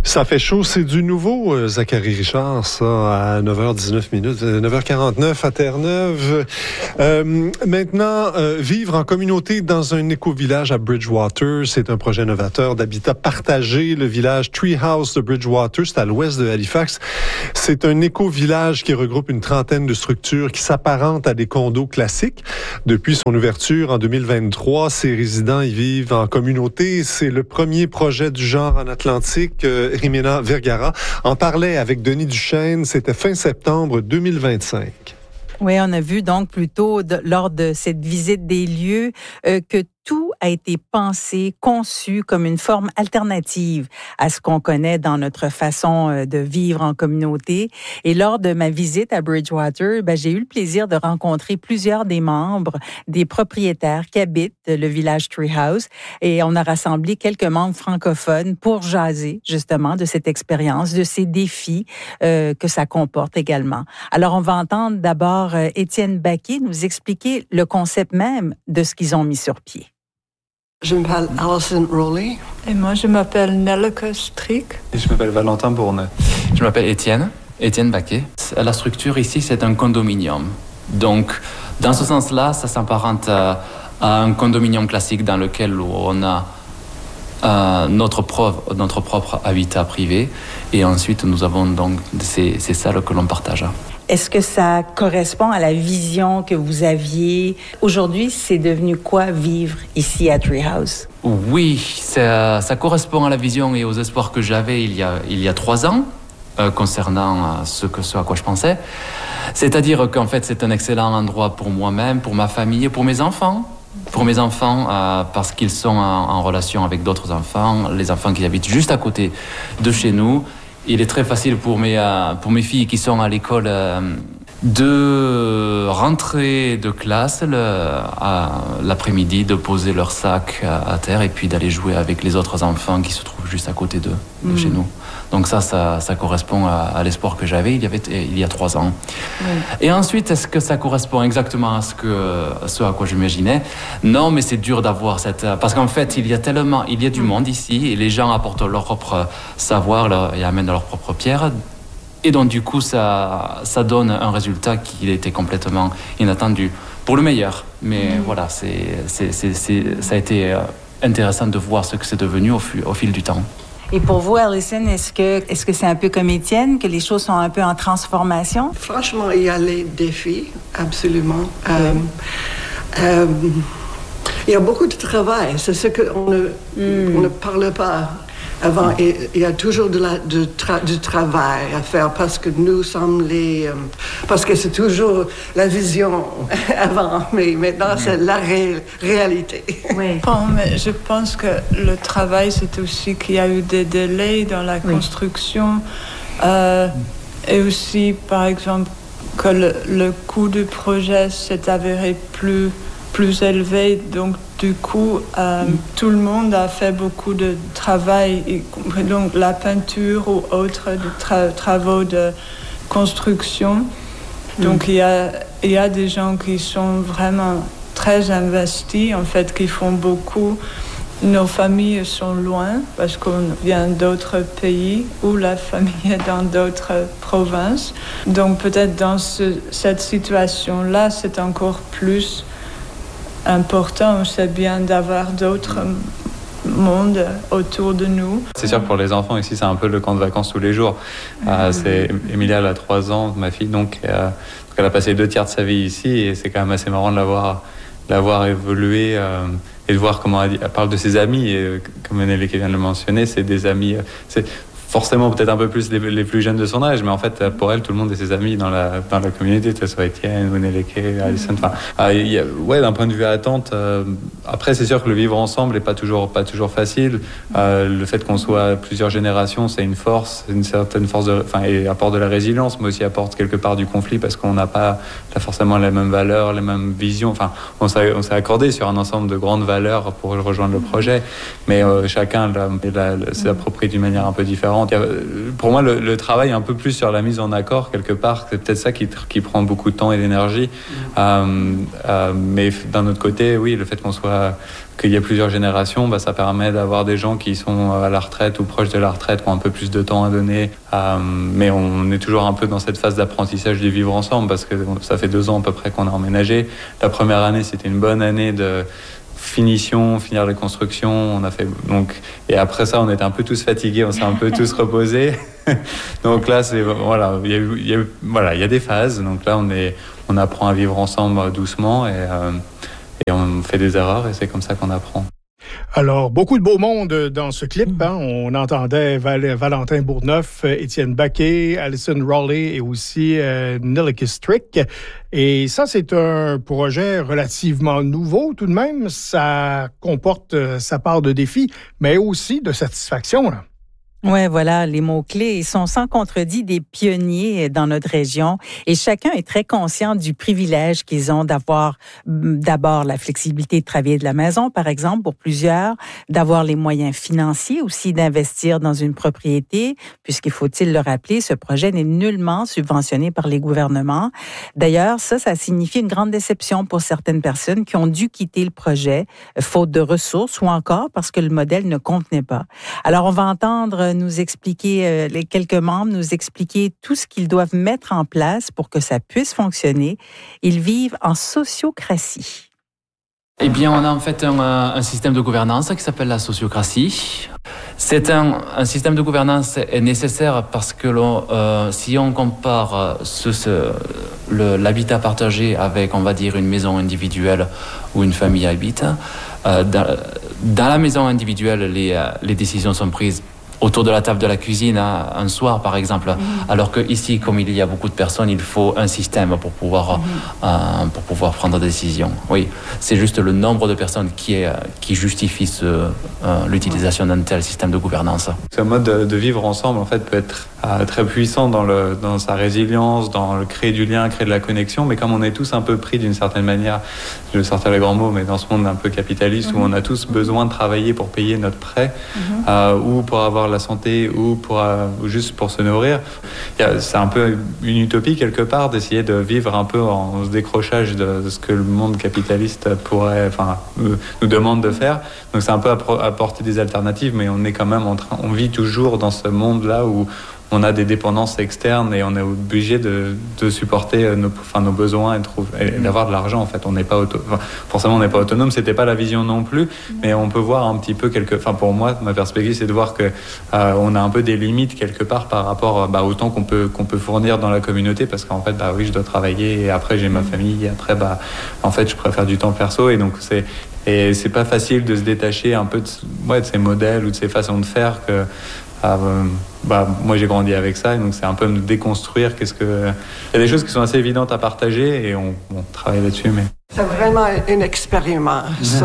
Ça fait chaud, c'est du nouveau, Zachary Richard, ça, à 9h19 minutes, 9h49 à Terre-Neuve. Maintenant, vivre en communauté dans un éco-village à Bridgewater, c'est un projet novateur d'habitat partagé. Le village Treehouse de Bridgewater, c'est à l'ouest de Halifax. C'est un éco-village qui regroupe une trentaine de structures qui s'apparentent à des condos classiques. Depuis son ouverture en 2023, ses résidents y vivent en communauté. C'est le premier projet du genre en Atlantique. Jimena Vergara en parlait avec Denis Duchesne. C'était fin septembre 2025. Oui, on a vu donc plutôt lors de cette visite des lieux que tout a été pensé, conçu comme une forme alternative à ce qu'on connaît dans notre façon de vivre en communauté. Et lors de ma visite à Bridgewater, j'ai eu le plaisir de rencontrer plusieurs des membres, des propriétaires qui habitent le village Treehouse. Et on a rassemblé quelques membres francophones pour jaser justement de cette expérience, de ces défis que ça comporte également. Alors, on va entendre d'abord Étienne Baquet nous expliquer le concept même de ce qu'ils ont mis sur pied. Je m'appelle Alison Rowley. Et moi, je m'appelle Nelleke Strick. Et je m'appelle Valentin Bourne. Je m'appelle Étienne Baquet. La structure ici, c'est un condominium. Donc, dans ce sens-là, ça s'apparente à un condominium classique dans lequel on a notre propre habitat privé. Et ensuite, nous avons donc ces salles que l'on partage. Est-ce que ça correspond à la vision que vous aviez? Aujourd'hui, c'est devenu quoi vivre ici à Treehouse? Oui, ça correspond à la vision et aux espoirs que j'avais il y a 3 ans concernant ce à quoi je pensais. C'est-à-dire qu'en fait, c'est un excellent endroit pour moi-même, pour ma famille et pour mes enfants. Pour mes enfants, parce qu'ils sont en relation avec d'autres enfants, les enfants qui habitent juste à côté de chez nous. Il est très facile pour mes filles qui sont à l'école de rentrer de classe l'après-midi, de poser leur sac à terre et puis d'aller jouer avec les autres enfants qui se trouvent juste à côté de chez nous. Donc ça correspond à l'espoir que j'avais il y a 3 ans. Et ensuite, est-ce que ça correspond exactement à ce à quoi j'imaginais? Non, mais c'est dur d'avoir parce qu'en fait, il y a du monde ici et les gens apportent leur propre savoir et amènent leur propre pierre. Et donc, du coup, ça donne un résultat qui était complètement inattendu. Pour le meilleur. Mais voilà, ça a été intéressant de voir ce que c'est devenu au fil du temps. Et pour vous, Alison, est-ce que c'est un peu comme Étienne, que les choses sont un peu en transformation? Franchement, il y a les défis, absolument. Il y a beaucoup de travail. C'est ce qu'on ne parle pas. Avant, il y a toujours du travail à faire parce que nous sommes parce que c'est toujours la vision avant, mais maintenant c'est la réalité. Oui. Bon, mais je pense que le travail, c'est aussi qu'il y a eu des délais dans la construction et aussi, par exemple, que le coût du projet s'est avéré plus élevé, donc du coup, tout le monde a fait beaucoup de travail, y compris donc la peinture ou autres travaux de construction. Donc il y a des gens qui sont vraiment très investis, en fait, qui font beaucoup. Nos familles sont loin parce qu'on vient d'autres pays ou la famille est dans d'autres provinces. Donc peut-être dans cette situation-là, c'est encore plus important, c'est bien d'avoir d'autres mondes autour de nous. C'est sûr que pour les enfants ici, c'est un peu le camp de vacances tous les jours. Emilia, elle a 3 ans, ma fille, donc elle a passé 2 tiers de sa vie ici et c'est quand même assez marrant de l'avoir évolué et de voir comment elle parle de ses amis. Et comme Nelleke vient de le mentionner, c'est des amis... c'est forcément peut-être un peu plus les plus jeunes de son âge, mais en fait, pour elle, tout le monde est ses amis dans la communauté, que ce soit Étienne ou Nelleke, Alison. D'un point de vue attente, après, c'est sûr que le vivre ensemble n'est pas toujours facile. Le fait qu'on soit plusieurs générations, c'est une force, une certaine force, et apporte de la résilience, mais aussi apporte quelque part du conflit parce qu'on n'a pas forcément les mêmes valeurs, les mêmes visions. Enfin, on s'est accordé sur un ensemble de grandes valeurs pour rejoindre le projet, mais chacun s'est approprié d'une manière un peu différente. différentes. Pour moi, le travail est un peu plus sur la mise en accord, quelque part. C'est peut-être ça qui prend beaucoup de temps et d'énergie. Mais d'un autre côté, oui, le fait qu'il y ait plusieurs générations, ça permet d'avoir des gens qui sont à la retraite ou proches de la retraite, qui ont un peu plus de temps à donner. Mais on est toujours un peu dans cette phase d'apprentissage du vivre ensemble, parce que ça fait 2 ans à peu près qu'on a emménagé. La première année, c'était une bonne année de finir les constructions. On a fait et après ça, on était un peu tous fatigués, on s'est un peu tous reposés. Donc là, il y a des phases. Donc là, on apprend à vivre ensemble doucement et on fait des erreurs et c'est comme ça qu'on apprend. Alors, beaucoup de beau monde dans ce clip. Hein? On entendait Valentin Bourgneuf, Étienne Baquet, Alison Rowley et aussi Nilika Strick. Et ça, c'est un projet relativement nouveau tout de même. Ça comporte sa part de défis, mais aussi de satisfaction, là. Ouais, voilà, les mots-clés. Ils sont sans contredit des pionniers dans notre région et chacun est très conscient du privilège qu'ils ont d'avoir d'abord la flexibilité de travailler de la maison, par exemple, pour plusieurs, d'avoir les moyens financiers aussi d'investir dans une propriété, puisqu'il faut-il le rappeler, ce projet n'est nullement subventionné par les gouvernements. D'ailleurs, ça signifie une grande déception pour certaines personnes qui ont dû quitter le projet, faute de ressources ou encore parce que le modèle ne convenait pas. Alors, on va entendre nous expliquer, les quelques membres, nous expliquer tout ce qu'ils doivent mettre en place pour que ça puisse fonctionner. Ils vivent en sociocratie. Eh bien, on a en fait un système de gouvernance qui s'appelle la sociocratie. C'est un système de gouvernance est nécessaire parce que si on compare l'habitat partagé avec, on va dire, une maison individuelle où une famille habite, dans la maison individuelle, les décisions sont prises autour de la table de la cuisine un soir, par exemple. Alors qu'ici, comme il y a beaucoup de personnes, il faut un système pour pouvoir prendre des décisions. Oui, c'est juste le nombre de personnes qui justifie l'utilisation d'un tel système de gouvernance. Ce mode de vivre ensemble, en fait, peut être très puissant dans sa résilience, dans le créer du lien, créer de la connexion. Mais comme on est tous un peu pris d'une certaine manière, je vais sortir les grands mots, mais dans ce monde un peu capitaliste où on a tous besoin de travailler pour payer notre prêt ou pour avoir la santé ou juste pour se nourrir. C'est un peu une utopie quelque part d'essayer de vivre un peu en décrochage de ce que le monde capitaliste nous demande de faire. Donc c'est un peu apporter des alternatives, mais on est quand même on vit toujours dans ce monde-là où on a des dépendances externes et on est obligé de supporter nos besoins et d'avoir de l'argent. En fait, on n'est pas forcément on n'est pas autonome. C'était pas la vision non plus, mais on peut voir un petit peu pour moi, ma perspective, c'est de voir que on a un peu des limites quelque part par rapport au temps qu'on peut fournir dans la communauté, parce qu'en fait, oui, je dois travailler et après j'ai ma famille et après en fait, je préfère du temps perso et donc c'est pas facile de se détacher un peu de ces modèles ou de ces façons de faire que. Moi j'ai grandi avec ça et donc c'est un peu me déconstruire. Il y a des choses qui sont assez évidentes à partager et on travaille là-dessus. Mais c'est vraiment un expériment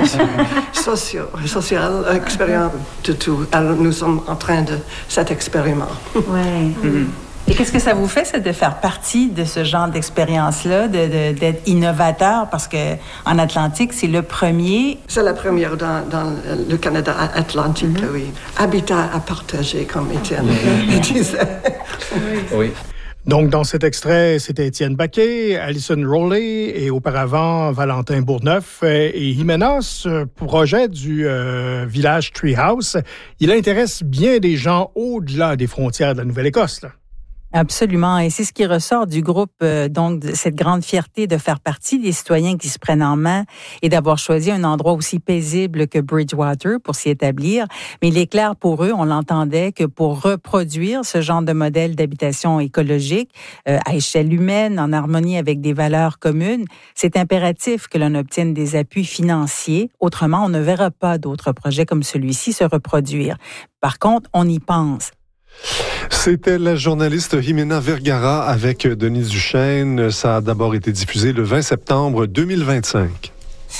social, expériment de tout. Alors nous sommes en train de cet expériment. Ouais. Et qu'est-ce que ça vous fait, c'est de faire partie de ce genre d'expérience-là, d'être innovateur, parce que en Atlantique, c'est le premier. C'est la première dans le Canada atlantique, oui. Habitat à partager, comme Étienne disait. Oui. Donc, dans cet extrait, c'était Étienne Baquet, Alison Rowley et auparavant Valentin Bourgneuf et Jimena. Ce projet du village Treehouse, il intéresse bien des gens au-delà des frontières de la Nouvelle-Écosse, là. Absolument. Et c'est ce qui ressort du groupe, donc, de cette grande fierté de faire partie des citoyens qui se prennent en main et d'avoir choisi un endroit aussi paisible que Bridgewater pour s'y établir. Mais il est clair pour eux, on l'entendait, que pour reproduire ce genre de modèle d'habitation écologique à échelle humaine, en harmonie avec des valeurs communes, c'est impératif que l'on obtienne des appuis financiers. Autrement, on ne verra pas d'autres projets comme celui-ci se reproduire. Par contre, on y pense. C'était la journaliste Jimena Vergara avec Denis Duchesne. Ça a d'abord été diffusé le 20 septembre 2025.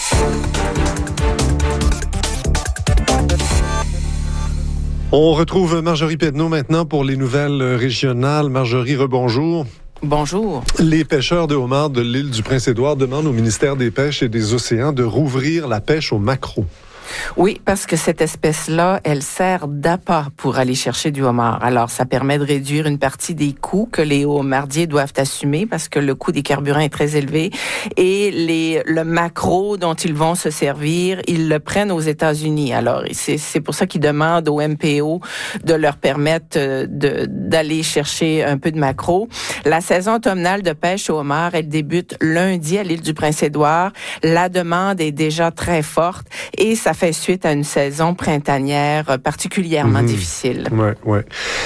On retrouve Marjorie Pedneau maintenant pour les nouvelles régionales. Marjorie, rebonjour. Bonjour. Les pêcheurs de homards de l'île du Prince-Édouard demandent au ministère des Pêches et des Océans de rouvrir la pêche au maquereau. Oui, parce que cette espèce-là, elle sert d'appât pour aller chercher du homard. Alors, ça permet de réduire une partie des coûts que les homardiers doivent assumer parce que le coût des carburants est très élevé. Et le maquereau dont ils vont se servir, ils le prennent aux États-Unis. Alors, c'est pour ça qu'ils demandent au MPO de leur permettre d'aller chercher un peu de maquereau. La saison automnale de pêche au homard, elle débute lundi à l'île du Prince-Édouard. La demande est déjà très forte et ça fait suite à une saison printanière particulièrement difficile. Ouais.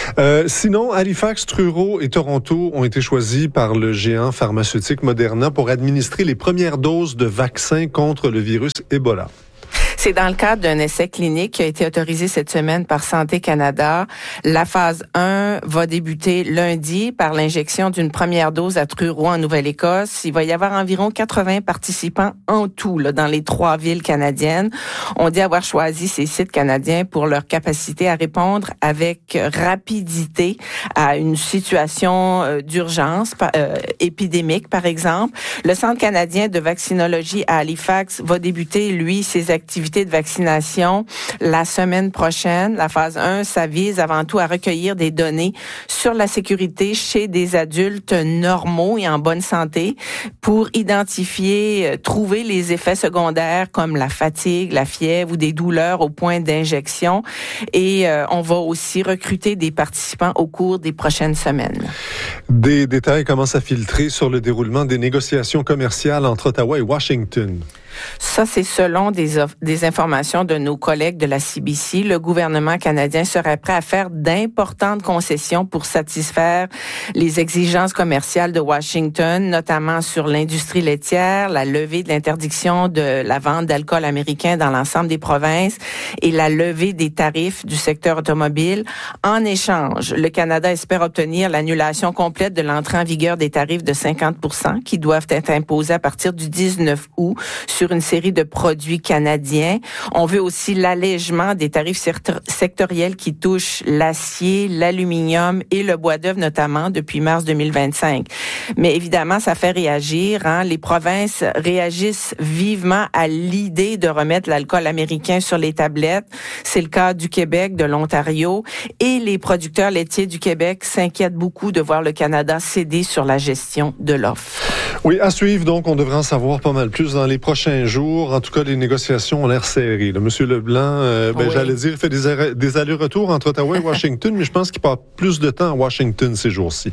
Sinon, Halifax, Truro et Toronto ont été choisis par le géant pharmaceutique Moderna pour administrer les premières doses de vaccins contre le virus Ebola. C'est dans le cadre d'un essai clinique qui a été autorisé cette semaine par Santé Canada. La phase 1 va débuter lundi par l'injection d'une première dose à Truro en Nouvelle-Écosse. Il va y avoir environ 80 participants en tout là, dans les 3 villes canadiennes. On dit avoir choisi ces sites canadiens pour leur capacité à répondre avec rapidité à une situation d'urgence épidémique, par exemple. Le Centre canadien de vaccinologie à Halifax va débuter, lui, ses activités de vaccination la semaine prochaine. La phase 1, ça vise avant tout à recueillir des données sur la sécurité chez des adultes normaux et en bonne santé pour identifier, trouver les effets secondaires comme la fatigue, la fièvre ou des douleurs au point d'injection. Et on va aussi recruter des participants au cours des prochaines semaines. Des détails commencent à filtrer sur le déroulement des négociations commerciales entre Ottawa et Washington. Ça, c'est selon des informations de nos collègues de la CBC. Le gouvernement canadien serait prêt à faire d'importantes concessions pour satisfaire les exigences commerciales de Washington, notamment sur l'industrie laitière, la levée de l'interdiction de la vente d'alcool américain dans l'ensemble des provinces et la levée des tarifs du secteur automobile. En échange, le Canada espère obtenir l'annulation complète de l'entrée en vigueur des tarifs de 50% qui doivent être imposés à partir du 19 août sur une série de produits canadiens. On veut aussi l'allègement des tarifs sectoriels qui touchent l'acier, l'aluminium et le bois d'œuvre notamment depuis mars 2025. Mais évidemment, ça fait réagir. Les provinces réagissent vivement à l'idée de remettre l'alcool américain sur les tablettes. C'est le cas du Québec, de l'Ontario. Et les producteurs laitiers du Québec s'inquiètent beaucoup de voir le Canada céder sur la gestion de l'offre. Oui, à suivre, donc, on devrait en savoir pas mal plus dans les prochains jours. En tout cas, les négociations ont l'air serrées. Là, Monsieur Leblanc, oui. J'allais dire, il fait des allers-retours entre Ottawa et Washington, mais je pense qu'il passe plus de temps à Washington ces jours-ci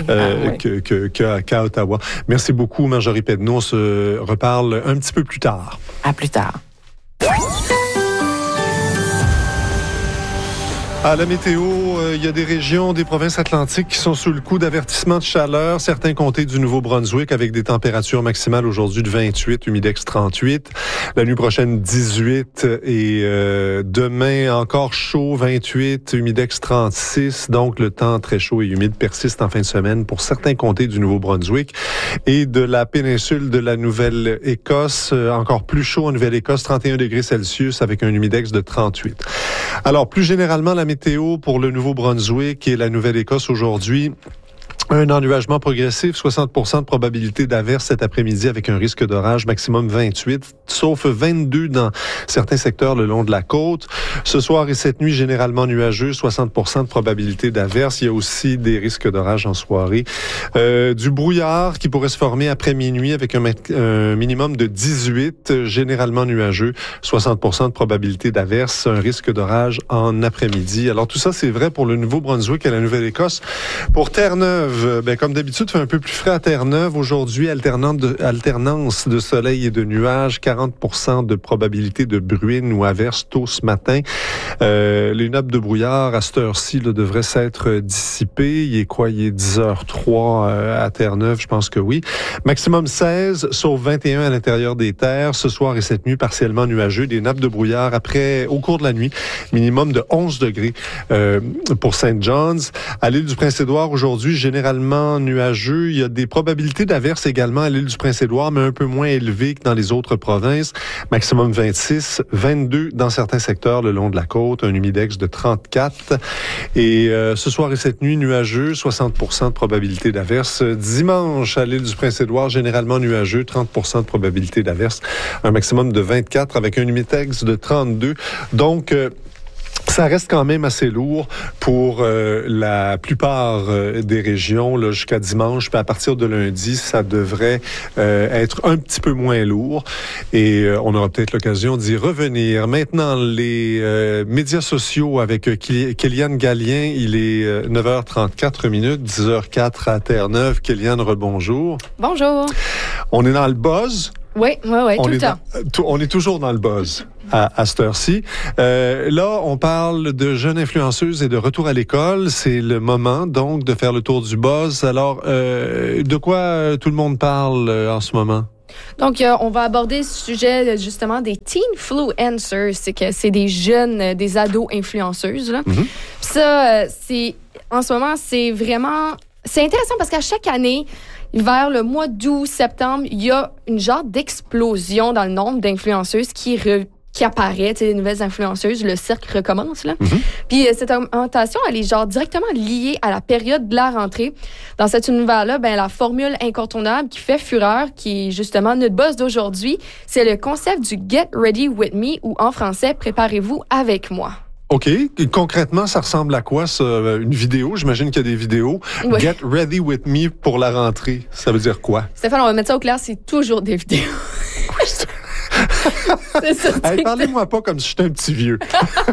qu'à Ottawa. Merci beaucoup, Marjorie Pedneau. On se reparle un petit peu plus tard. À plus tard. À la météo, il y a des régions des provinces atlantiques qui sont sous le coup d'avertissement de chaleur. Certains comtés du Nouveau-Brunswick avec des températures maximales aujourd'hui de 28, humidex 38. La nuit prochaine, 18 et demain encore chaud, 28, humidex 36. Donc, le temps très chaud et humide persiste en fin de semaine pour certains comtés du Nouveau-Brunswick et de la péninsule de la Nouvelle-Écosse. Encore plus chaud en Nouvelle-Écosse, 31 degrés Celsius avec un humidex de 38. Alors, plus généralement, la météo pour le Nouveau-Brunswick et la Nouvelle-Écosse aujourd'hui. Un ennuagement progressif, 60% de probabilité d'averse cet après-midi avec un risque d'orage maximum 28, sauf 22 dans certains secteurs le long de la côte. Ce soir et cette nuit, généralement nuageux, 60% de probabilité d'averse. Il y a aussi des risques d'orage en soirée. Du brouillard qui pourrait se former après minuit avec un minimum de 18, généralement nuageux, 60% de probabilité d'averse, un risque d'orage en après-midi. Alors tout ça, c'est vrai pour le Nouveau-Brunswick et la Nouvelle-Écosse. Pour Terre-Neuve, comme d'habitude, il fait un peu plus frais à Terre-Neuve. Aujourd'hui, alternance de soleil et de nuages, 40% de probabilité de bruine ou averse tôt ce matin. Les nappes de brouillard à cette heure-ci devraient s'être dissipées. Il est 10h03 à Terre-Neuve? Je pense que oui. Maximum 16, sauf 21 à l'intérieur des terres. Ce soir et cette nuit, partiellement nuageux. Des nappes de brouillard au cours de la nuit. Minimum de 11 degrés pour St. John's. À l'île du Prince-Édouard, aujourd'hui, généralement généralement nuageux. Il y a des probabilités d'averses également à l'île du Prince-Édouard, mais un peu moins élevées que dans les autres provinces. Maximum 26, 22 dans certains secteurs le long de la côte, un humidex de 34. Et ce soir et cette nuit, nuageux, 60% de probabilité d'averse. Dimanche, à l'île du Prince-Édouard, généralement nuageux, 30% de probabilité d'averse. Un maximum de 24 avec un humidex de 32. Donc, ça reste quand même assez lourd pour la plupart des régions là, jusqu'à dimanche. Puis à partir de lundi, ça devrait être un petit peu moins lourd. Et on aura peut-être l'occasion d'y revenir. Maintenant, les médias sociaux avec Kéliane Gallien. Il est 9h34 minutes, 10h04 à Terre-Neuve. Kéliane, rebonjour. Bonjour. On est dans le buzz. Oui, tout le temps. On est toujours dans le buzz à cette heure-ci. Là, on parle de jeunes influenceuses et de retour à l'école. C'est le moment, donc, de faire le tour du buzz. Alors, de quoi tout le monde parle en ce moment? Donc, on va aborder ce sujet, justement, des teenfluencers. C'est des jeunes, des ados influenceuses, là. Mm-hmm. Ça, en ce moment, c'est vraiment... C'est intéressant parce qu'à chaque année, vers le mois d'août, septembre, il y a une genre d'explosion dans le nombre d'influenceuses qui apparaît, des nouvelles influenceuses, le cercle recommence, là. Mm-hmm. Puis cette augmentation, elle est genre directement liée à la période de la rentrée. Dans cet univers-là, la formule incontournable qui fait fureur, qui est justement notre buzz d'aujourd'hui, c'est le concept du Get Ready With Me, ou en français, préparez-vous avec moi. OK. Concrètement, ça ressemble à quoi, ça? Une vidéo? J'imagine qu'il y a des vidéos. Oui. Get ready with me pour la rentrée. Ça veut dire quoi? Stéphane, on va mettre ça au clair, c'est toujours des vidéos. C'est sur TikTok. Hey, parlez-moi pas comme si j'étais un petit vieux.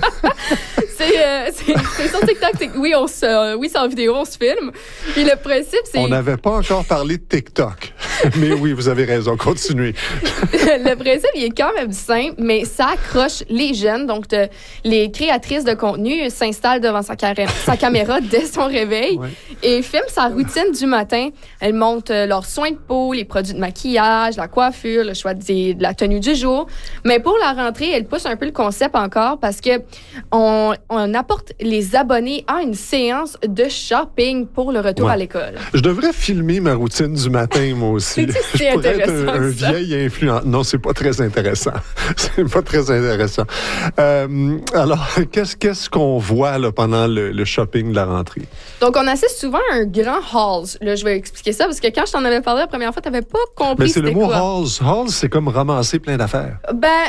C'est sur TikTok. Oui, c'est en vidéo, on se filme. Puis le principe, c'est... On n'avait pas encore parlé de TikTok. Mais oui, vous avez raison. Continuez. Le principe, il est quand même simple, mais ça accroche les jeunes. Donc, les créatrices de contenu s'installent devant sa caméra dès son réveil et filment sa routine du matin. Elles montrent leurs soins de peau, les produits de maquillage, la coiffure, le choix de la tenue du jour. Mais pour la rentrée, elles poussent un peu le concept encore parce que on apporte les abonnés à une séance de shopping pour le retour à l'école. Je devrais filmer ma routine du matin, moi aussi. C'est pourrais être un vieil influent. Non, c'est pas très intéressant. C'est pas très intéressant. Alors, qu'est-ce qu'on voit là, pendant le shopping de la rentrée? Donc, on assiste souvent à un grand hauls. Là, je vais expliquer ça parce que quand je t'en avais parlé la première fois, tu n'avais pas compris. Mais c'est le mot hauls. Hauls, c'est comme ramasser plein d'affaires.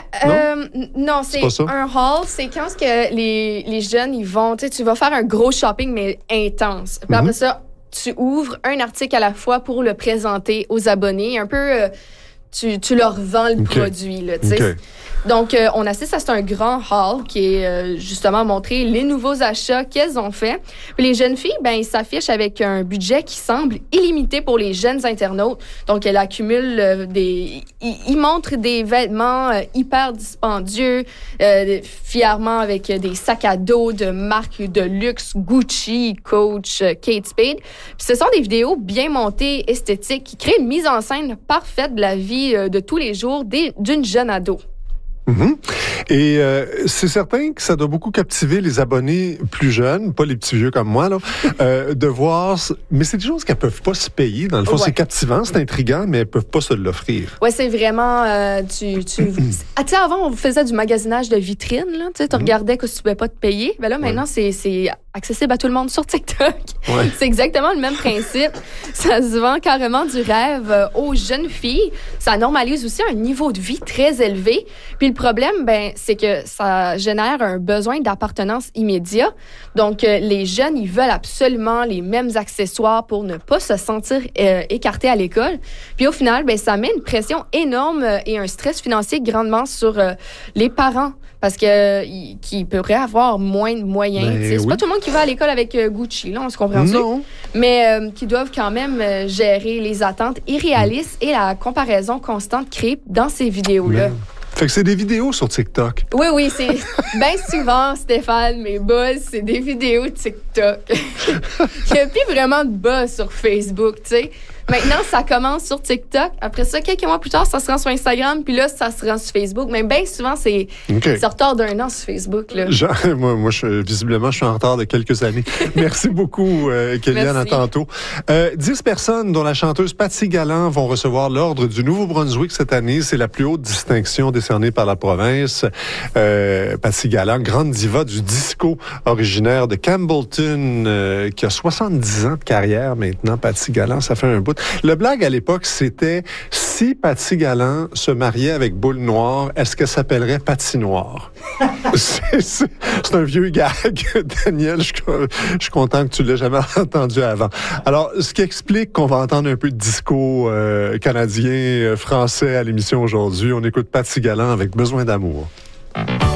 Non, c'est un haul, c'est quand que les jeunes, ils vont, tu vas faire un gros shopping, mais intense. Puis après ça, tu ouvres un article à la fois pour le présenter aux abonnés. Un peu, tu leur vends le produit, là, tu sais. Okay. Donc, on assiste à un grand haul qui est justement montrer les nouveaux achats qu'elles ont fait. Puis les jeunes filles, ils s'affichent avec un budget qui semble illimité pour les jeunes internautes. Donc, elles accumulent ils montrent des vêtements hyper dispendieux, fièrement avec des sacs à dos de marques de luxe, Gucci, Coach, Kate Spade. Puis ce sont des vidéos bien montées, esthétiques, qui créent une mise en scène parfaite de la vie de tous les jours d'une jeune ado. Mm-hmm. Et c'est certain que ça doit beaucoup captiver les abonnés plus jeunes, pas les petits vieux comme moi, là, de voir... Mais c'est des choses qu'elles peuvent pas se payer. Dans le fond, c'est captivant, c'est intriguant, mais elles peuvent pas se l'offrir. Ouais, c'est vraiment... tu sais, avant, on faisait du magasinage de vitrines. Tu regardais que tu pouvais pas te payer. Ben là, maintenant, c'est accessible à tout le monde sur TikTok. Ouais. C'est exactement le même principe. Ça se vend carrément du rêve aux jeunes filles. Ça normalise aussi un niveau de vie très élevé. Puis le problème, c'est que ça génère un besoin d'appartenance immédiat. Donc, les jeunes, ils veulent absolument les mêmes accessoires pour ne pas se sentir écartés à l'école. Puis au final, ça met une pression énorme et un stress financier grandement sur les parents parce qu'ils pourraient avoir moins de moyens. C'est pas tout le monde qui va à l'école avec Gucci, là, on se comprend. Non. Mais qui doivent quand même gérer les attentes irréalistes et la comparaison constante créée dans ces vidéos-là. Fait que c'est des vidéos sur TikTok. Oui, c'est bien souvent, Stéphane, mes buzz, c'est des vidéos de TikTok. Il n'y a plus vraiment de buzz sur Facebook, tu sais. Maintenant, ça commence sur TikTok. Après ça, quelques mois plus tard, ça se rend sur Instagram. Puis là, ça se rend sur Facebook. Mais bien souvent, c'est en retard d'un an sur Facebook. Là. Moi, visiblement, je suis en retard de quelques années. Merci beaucoup, Kéliane. À tantôt. 10 personnes, dont la chanteuse Patsy Galland, vont recevoir l'Ordre du Nouveau-Brunswick cette année. C'est la plus haute distinction décernée par la province. Patsy Galland, grande diva du disco, originaire de Campbellton, qui a 70 ans de carrière maintenant. Patsy Galland, ça fait un bout. Le blague à l'époque, c'était si Patsy Galland se mariait avec Boule Noire, est-ce qu'elle s'appellerait Patsy Noire? C'est un vieux gag, Daniel. Je suis content que tu l'aies jamais entendu avant. Alors, ce qui explique qu'on va entendre un peu de disco canadien, français à l'émission aujourd'hui. On écoute Patsy Galland avec Besoin d'amour.